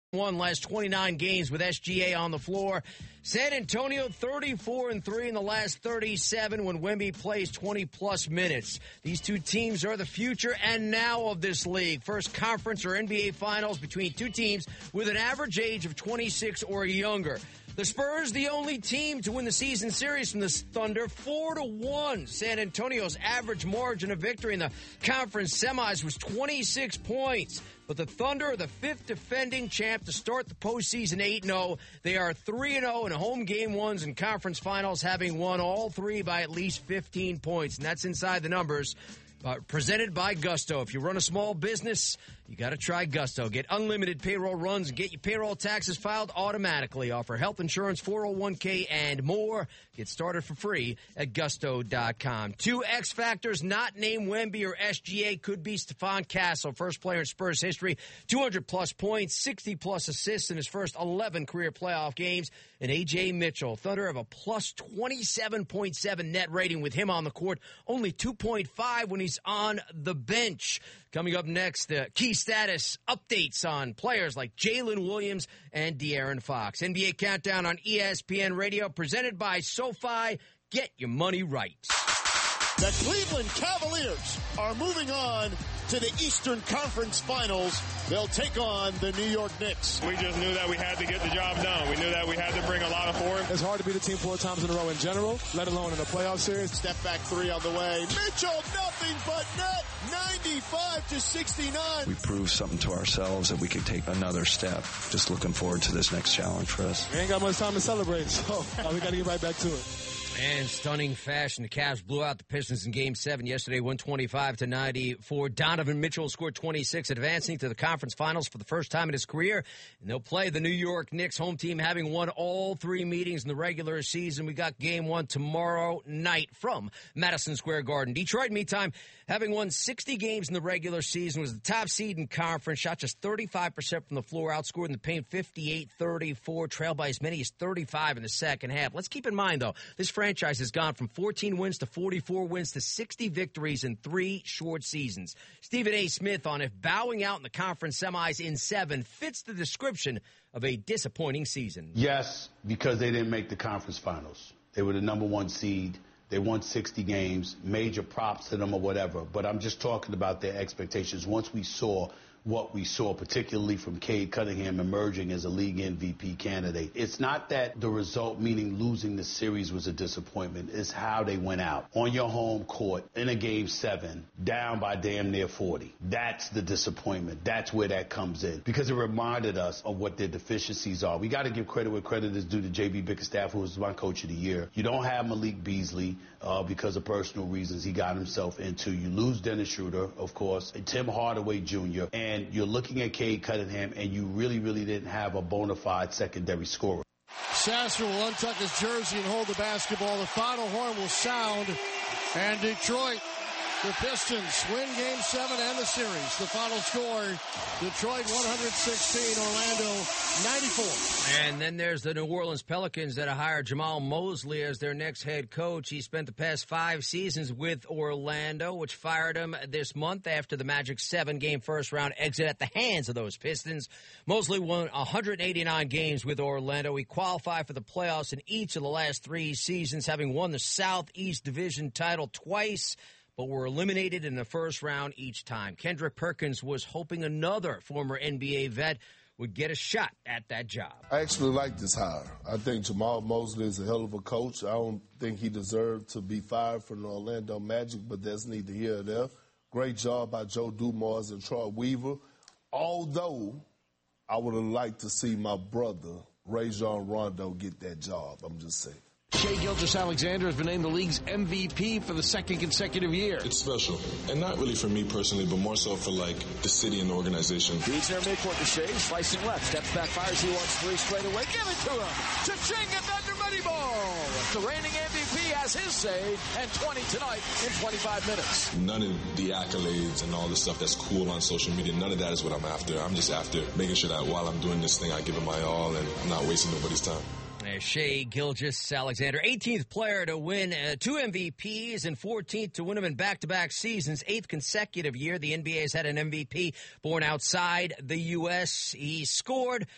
Won last 29 games with SGA on the floor. San Antonio 34-3 in the last 37 when Wemby plays 20-plus minutes. These two teams are the future and now of this league. First conference or NBA finals between two teams with an average age of 26 or younger. The Spurs, the only team to win the season series from the Thunder, 4-1. San Antonio's average margin of victory in the conference semis was 26 points. But the Thunder are the fifth defending champ to start the postseason 8-0. They are 3-0 in home game ones and conference finals, having won all three by at least 15 points. And that's inside the numbers. Presented by Gusto. If you run a small business, you got to try Gusto. Get unlimited payroll runs and get your payroll taxes filed automatically. Offer health insurance, 401k, and more. Get started for free at Gusto.com. Two X factors not named Wemby or SGA could be Stephon Castle, first player in Spurs history, 200-plus points, 60-plus assists in his first 11 career playoff games, and A.J. Mitchell. Thunder have a plus 27.7 net rating with him on the court, only 2.5 when he's on the bench. Coming up next, the key status updates on players like Jalen Williams and De'Aaron Fox. NBA Countdown on ESPN Radio, presented by SoFi. Get your money right. The Cleveland Cavaliers are moving on to the Eastern Conference Finals. They'll take on the New York Knicks. We just knew that we had to get the job done. We knew that we had to bring a lot of force. It's hard to beat a team 4 times in a row in general, let alone in a playoff series. Step back three on the way. Mitchell, nothing but net. 95-69. We proved something to ourselves that we could take another step. Just looking forward to this next challenge for us. We ain't got much time to celebrate, so we got to get right back to it. And stunning fashion, the Cavs blew out the Pistons in Game 7 yesterday, 125-94. Donovan Mitchell scored 26, advancing to the conference finals for the first time in his career. And they'll play the New York Knicks, home team having won all 3 meetings in the regular season. We got Game 1 tomorrow night from Madison Square Garden. Detroit, meantime, having won 60 games in the regular season, was the top seed in conference, shot just 35% from the floor, outscored in the paint 58-34, trailed by as many as 35 in the second half. Let's keep in mind, though, this franchise has gone from 14 wins to 44 wins to 60 victories in 3 short seasons. Stephen A. Smith on if bowing out in the conference semis in 7 fits the description of a disappointing season. Yes, because they didn't make the conference finals. They were the number 1 seed. They won 60 games, major props to them or whatever. But I'm just talking about their expectations. Once we saw what we saw, particularly from Cade Cunningham emerging as a league MVP candidate. It's not that the result, meaning losing the series, was a disappointment. It's how they went out. On your home court, in a Game 7, down by damn near 40. That's the disappointment. That's where that comes in. Because it reminded us of what their deficiencies are. We got to give credit where credit is due to J.B. Bickerstaff, who was my coach of the year. You don't have Malik Beasley because of personal reasons he got himself into. You lose Dennis Schroeder, of course, and Tim Hardaway Jr., and you're looking at Cade Cunningham, and you really didn't have a bona fide secondary scorer. Sasser will untuck his jersey and hold the basketball. The final horn will sound, and Detroit, the Pistons, win Game 7 and the series. The final score, Detroit 116, Orlando 94. And then there's the New Orleans Pelicans that have hired Jamal Mosley as their next head coach. He spent the past 5 seasons with Orlando, which fired him this month after the Magic's 7-game first-round exit at the hands of those Pistons. Mosley won 189 games with Orlando. He qualified for the playoffs in each of the last 3 seasons, having won the Southeast Division title twice, but were eliminated in the first round each time. Kendrick Perkins was hoping another former NBA vet would get a shot at that job. I actually like this hire. I think Jamal Mosley is a hell of a coach. I don't think he deserved to be fired from the Orlando Magic, but that's neither here nor there. Great job by Joe Dumars and Troy Weaver. Although I would have liked to see my brother, Rajon Rondo, get that job. I'm just saying. Shai Gilgeous-Alexander has been named the league's MVP for the 2nd consecutive year. It's special, and not really for me personally, but more so for, the city and the organization. Feeds their midcourt to Shai, slicing left, steps back, fires, he wants 3 straight away. Give it to him! Cha-ching, and Thunder Money Ball! The reigning MVP has his say, and 20 tonight in 25 minutes. None of the accolades and all the stuff that's cool on social media, none of that is what I'm after. I'm just after making sure that while I'm doing this thing, I give it my all, and I'm not wasting nobody's time. Shai Gilgeous-Alexander, 18th player to win 2 MVPs and 14th to win them in back-to-back seasons, 8th consecutive year. The NBA has had an MVP born outside the U.S. He scored